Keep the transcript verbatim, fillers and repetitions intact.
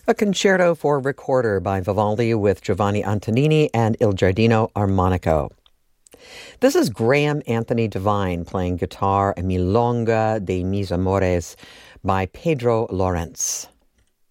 A concerto for recorder by Vivaldi with Giovanni Antonini and Il Giardino Armonico. This is Graham Anthony Devine playing guitar, Milonga de Mis Amores by Pedro Lorentz.